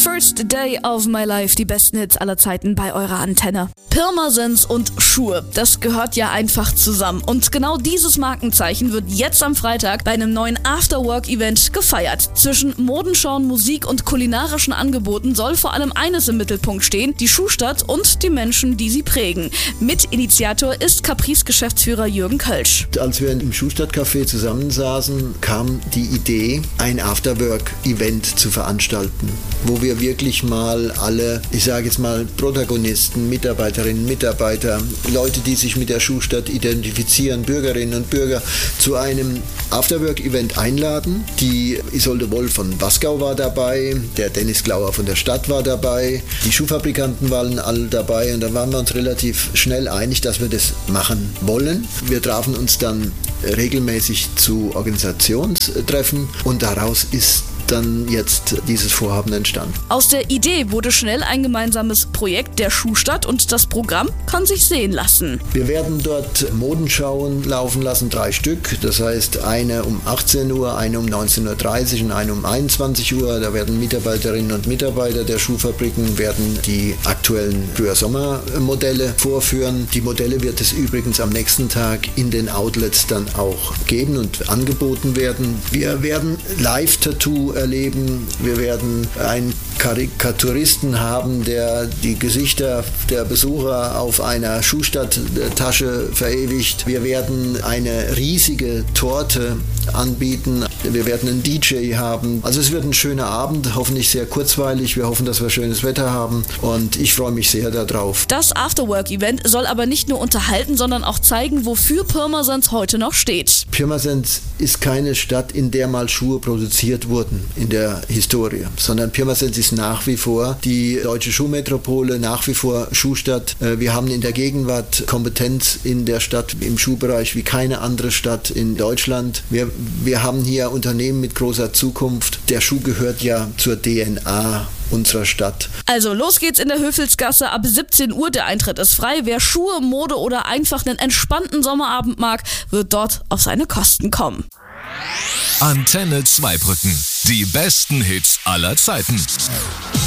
First Day of My Life, die besten Hits aller Zeiten bei eurer Antenne. Pirmasens und Schuhe, das gehört ja einfach zusammen. Und genau dieses Markenzeichen wird jetzt am Freitag bei einem neuen Afterwork-Event gefeiert. Zwischen Modenschauen, Musik und kulinarischen Angeboten soll vor allem eines im Mittelpunkt stehen: die Schuhstadt und die Menschen, die sie prägen. Mitinitiator ist Caprice-Geschäftsführer Jürgen Kölsch. Als wir im Schuhstadt-Café zusammensaßen, kam die Idee, ein Afterwork-Event zu veranstalten, wo wir wirklich mal alle, ich sage jetzt mal, Protagonisten, Mitarbeiterinnen, Mitarbeiter, Leute, die sich mit der Schuhstadt identifizieren, Bürgerinnen und Bürger, zu einem Afterwork-Event einladen. Die Isolde Woll von Wasgau war dabei, der Dennis Glauer von der Stadt war dabei, die Schuhfabrikanten waren alle dabei, und dann waren wir uns relativ schnell einig, dass wir das machen wollen. Wir trafen uns dann regelmäßig zu Organisationstreffen und daraus ist dann jetzt dieses Vorhaben entstanden. Aus der Idee wurde schnell ein gemeinsames Projekt der Schuhstadt und das Programm kann sich sehen lassen. Wir werden dort Modenschauen laufen lassen, 3 Stück. Das heißt, eine um 18 Uhr, eine um 19.30 Uhr und eine um 21 Uhr. Da werden Mitarbeiterinnen und Mitarbeiter der Schuhfabriken werden die aktuellen Frühjahr-Sommer-Modelle vorführen. Die Modelle wird es übrigens am nächsten Tag in den Outlets dann auch geben und angeboten werden. Wir werden Live-Tattoo erleben. Wir werden einen Karikaturisten haben, der die Gesichter der Besucher auf einer Schuhstadt-Tasche verewigt. Wir werden eine riesige Torte anbieten. Wir werden einen DJ haben. Also es wird ein schöner Abend, hoffentlich sehr kurzweilig. Wir hoffen, dass wir schönes Wetter haben, und ich freue mich sehr darauf. Das Afterwork-Event soll aber nicht nur unterhalten, sondern auch zeigen, wofür Pirmasens heute noch steht. Pirmasens ist keine Stadt, in der mal Schuhe produziert wurden in der Historie, sondern Pirmasens ist nach wie vor die deutsche Schuhmetropole, nach wie vor Schuhstadt. Wir haben in der Gegenwart Kompetenz in der Stadt im Schuhbereich wie keine andere Stadt in Deutschland. Wir haben hier Unternehmen mit großer Zukunft. Der Schuh gehört ja zur DNA unserer Stadt. Also los geht's in der Höfelsgasse ab 17 Uhr. Der Eintritt ist frei. Wer Schuhe, Mode oder einfach einen entspannten Sommerabend mag, wird dort auf seine Kosten kommen. Antenne Zweibrücken. Die besten Hits aller Zeiten.